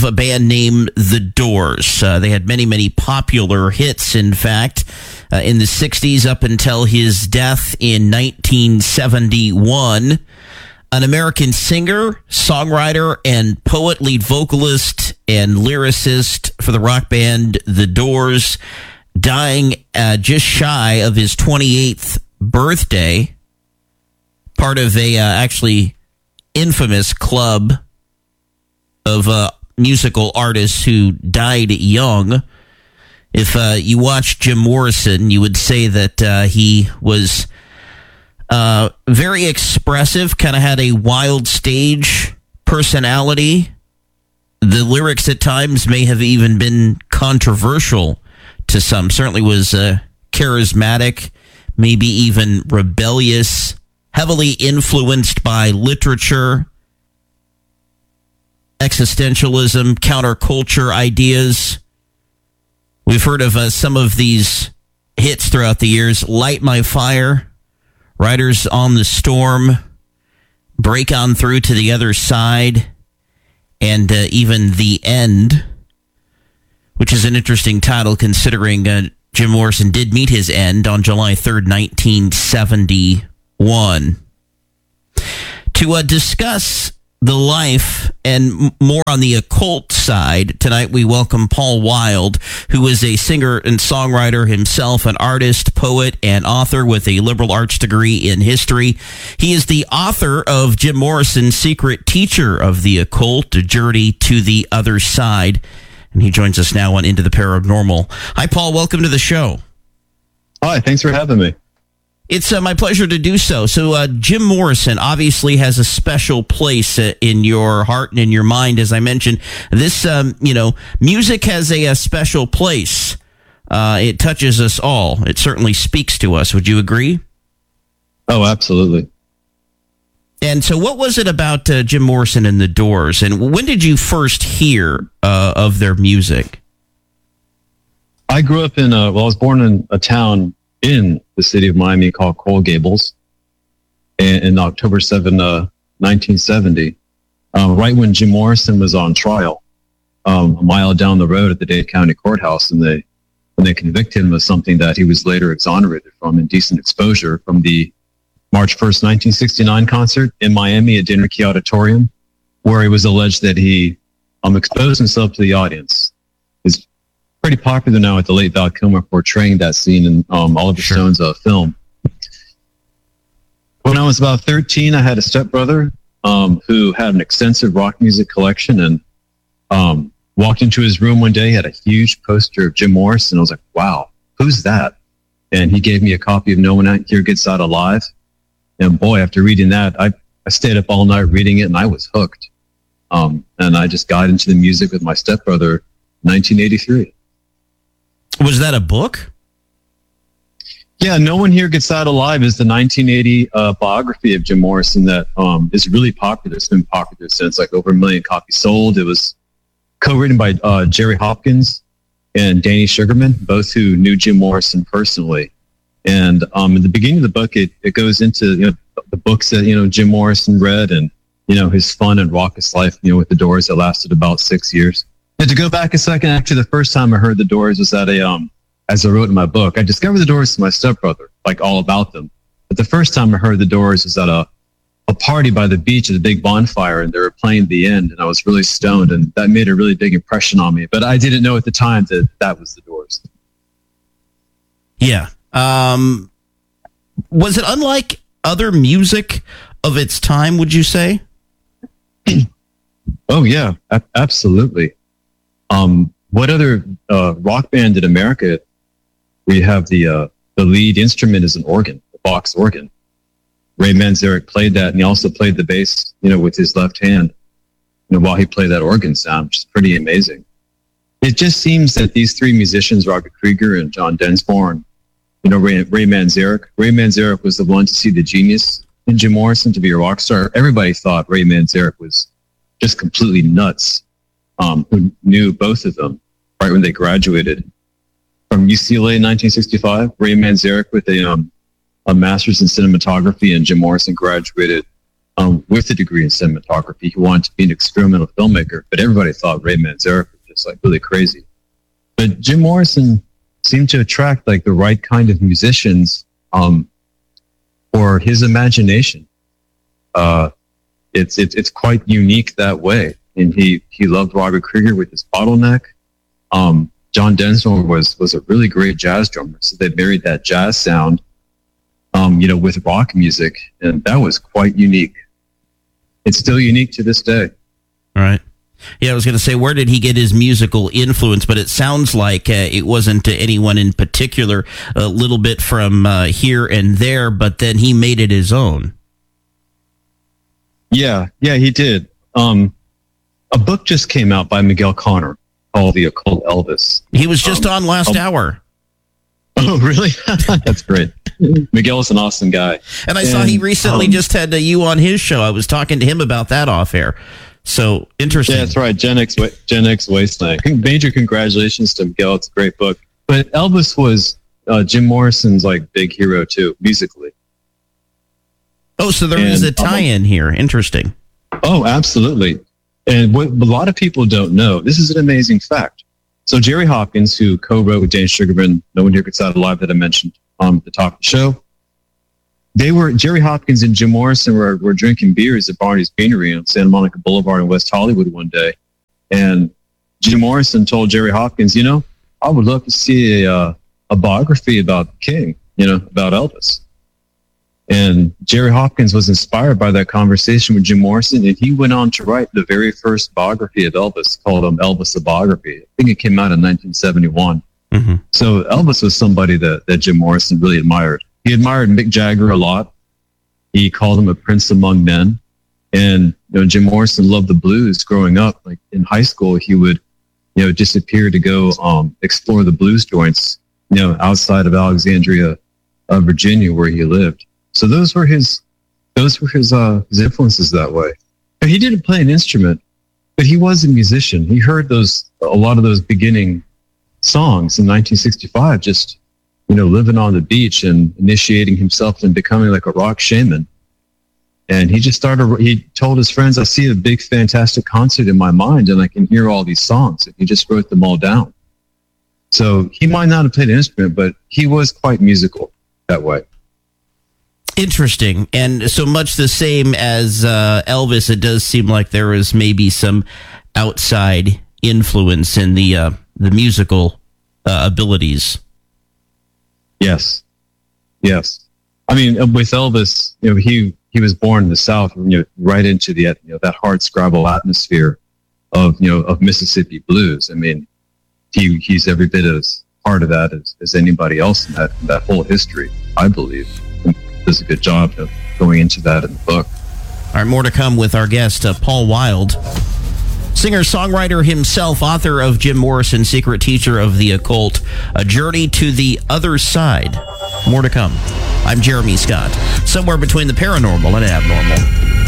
a band named The Doors. They had many, many popular hits, in fact, in the 60s up until his death in 1971. An American singer, songwriter, and poet, lead vocalist, and lyricist for the rock band The Doors, dying just shy of his 28th birthday. Part of a actually infamous club of musical artists who died young. If you watch Jim Morrison, you would say that he was very expressive, kind of had a wild stage personality. The lyrics at times may have even been controversial to some. Certainly was charismatic, maybe even rebellious, heavily influenced by literature, existentialism, counterculture ideas. We've heard of some of these hits throughout the years: Light My Fire, Riders on the Storm, Break On Through to the Other Side, and even The End, which is an interesting title considering Jim Morrison did meet his end on July 3rd, 1971. To discuss the life and more on the occult side, tonight we welcome Paul Wild, who is a singer and songwriter himself, an artist, poet, and author with a liberal arts degree in history. He is the author of Jim Morrison's Secret Teacher of the Occult, A Journey to the Other Side, and he joins us now on Into the Paranormal. Hi, Paul. Welcome to the show. Hi. Thanks for having me. It's my pleasure to do so. So Jim Morrison obviously has a special place in your heart and in your mind. As I mentioned, this, music has a special place. It touches us all. It certainly speaks to us. Would you agree? Oh, absolutely. And so what was it about Jim Morrison and The Doors? And when did you first hear of their music? I grew up I was born in a town in the city of Miami called Coral Gables, and in October 7, 1970, right when Jim Morrison was on trial, a mile down the road at the Dade County Courthouse, and when they convicted him of something that he was later exonerated from, indecent exposure, from the March 1st, 1969 concert in Miami at Dinner Key Auditorium, where it was alleged that he exposed himself to the audience. It's pretty popular now with the late Val Kilmer portraying that scene in Oliver Stone's film. When I was about 13, I had a stepbrother who had an extensive rock music collection, and walked into his room one day, he had a huge poster of Jim Morrison. I was like, wow, who's that? And he gave me a copy of No One Out Here Gets Out Alive. And boy, after reading that, I stayed up all night reading it, and I was hooked. And I just got into the music with my stepbrother in 1983. Was that a book? Yeah, No One Here Gets Out Alive is the 1980 biography of Jim Morrison that is really popular. It's been popular since, like, over 1 million copies sold. It was co-written by Jerry Hopkins and Danny Sugarman, both who knew Jim Morrison personally. And in the beginning of the book, it goes into the books that Jim Morrison read, and his fun and raucous life with the Doors that lasted about 6 years. And to go back a second, actually, the first time I heard the Doors was at as I wrote in my book, I discovered the Doors to my stepbrother, like all about them. But the first time I heard the Doors was at a party by the beach at a big bonfire, and they were playing The End, and I was really stoned, and that made a really big impression on me. But I didn't know at the time that was the Doors. Yeah. Was it unlike other music of its time, would you say? Oh, yeah, absolutely. What other rock band in America where you have the lead instrument is an organ, a box organ? Ray Manzarek played that, and he also played the bass, with his left hand, while he played that organ sound, which is pretty amazing. It just seems that these three musicians, Robert Krieger and John Densmore, and Ray Manzarek. Ray Manzarek was the one to see the genius in Jim Morrison to be a rock star. Everybody thought Ray Manzarek was just completely nuts. Who knew both of them right when they graduated from UCLA in 1965. Ray Manzarek with a master's in cinematography, and Jim Morrison graduated with a degree in cinematography. He wanted to be an experimental filmmaker, but everybody thought Ray Manzarek was just like really crazy. But Jim Morrison seemed to attract like the right kind of musicians for his imagination. It's quite unique that way. And he loved Robert Krieger with his Bottleneck. John Densmore was a really great jazz drummer, so they married that jazz sound, with rock music, and that was quite unique. It's still unique to this day. All right. Yeah, I was going to say, where did he get his musical influence? But it sounds like it wasn't to anyone in particular, a little bit from here and there, but then he made it his own. Yeah, he did. A book just came out by Miguel Conner called The Occult Elvis. He was just on last hour. Oh, really? That's great. Miguel's an awesome guy. And I saw he recently just had you on his show. I was talking to him about that off air. So interesting. Yeah, that's right. Gen X Wasteland. Major congratulations to Miguel. It's a great book. But Elvis was Jim Morrison's like big hero too, musically. Oh, so there is a tie-in here. Interesting. Oh, absolutely. And what a lot of people don't know, this is an amazing fact. So Jerry Hopkins, who co-wrote with Jane Sugarman, No One Here Gets Out Alive, that I mentioned at the top of the show, Jerry Hopkins and Jim Morrison were drinking beers at Barney's Beanery on Santa Monica Boulevard in West Hollywood one day. And Jim Morrison told Jerry Hopkins, I would love to see a biography about the King, about Elvis. And Jerry Hopkins was inspired by that conversation with Jim Morrison, and he went on to write the very first biography of Elvis called Elvis a Biography. I think it came out in 1971. Mm-hmm. So Elvis was somebody that Jim Morrison really admired. He admired Mick Jagger a lot. He called him a prince among men. And Jim Morrison loved the blues growing up. Like in high school, he would disappear to go explore the blues joints outside of Alexandria, Virginia, where he lived. So those were his influences that way. He didn't play an instrument, but he was a musician. He heard a lot of those beginning songs in 1965, just living on the beach and initiating himself and becoming like a rock shaman. And he told his friends, I see a big, fantastic concert in my mind and I can hear all these songs. And he just wrote them all down. So he might not have played an instrument, but he was quite musical that way. Interesting. And so much the same as Elvis, it does seem like there is maybe some outside influence in the musical abilities. Yes. I mean, with Elvis, he was born in the South, right into the that hard scrabble atmosphere of Mississippi blues. I mean, he's every bit as part of that as anybody else in that whole history, I believe. And does a good job of going into that in the book. All right, more to come with our guest, Paul Wilde. Singer-songwriter himself, author of Jim Morrison, Secret Teacher of the Occult, A Journey to the Other Side. More to come. I'm Jeremy Scott, somewhere between the paranormal and abnormal.